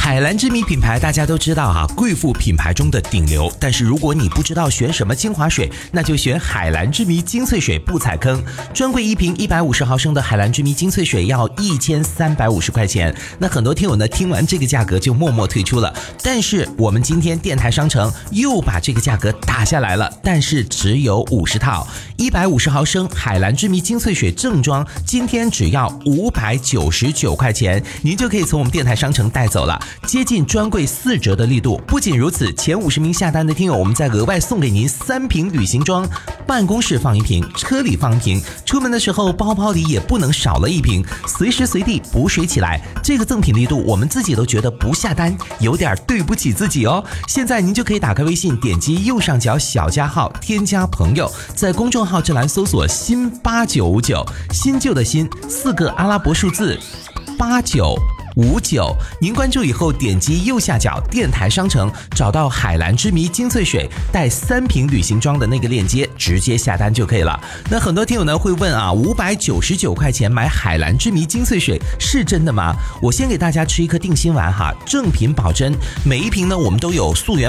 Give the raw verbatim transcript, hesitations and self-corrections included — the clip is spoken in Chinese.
海蓝之谜品牌大家都知道哈，贵妇品牌中的顶流。但是如果你不知道选什么精华水，那就选海蓝之谜精粹水，不踩坑。专柜一瓶一百五十毫升的海蓝之谜精粹水要一千三百五十块钱。那很多听友呢听完这个价格就默默退出了。但是我们今天电台商城又把这个价格打下来了，但是只有五十套，一百五十毫升海蓝之谜精粹水正装，今天只要五百九十九块钱，您就可以从我们电台商城带走了。接近专柜四折的力度。不仅如此，前五十名下单的听友，我们再额外送给您三瓶旅行装，办公室放一瓶，车里放一瓶，出门的时候包包里也不能少了一瓶，随时随地补水起来。这个赠品力度，我们自己都觉得不下单有点对不起自己哦。现在您就可以打开微信，点击右上角小加号，添加朋友，在公众号这栏搜索新八九五九，新旧的新，四个阿拉伯数字八九五九，您关注以后点击右下角电台商城，找到海蓝之谜精粹水带三瓶旅行装的那个链接，直接下单就可以了。那很多听友呢会问啊，五百九十九块钱买海蓝之谜精粹水是真的吗？我先给大家吃一颗定心丸哈，正品保真，每一瓶呢我们都有溯源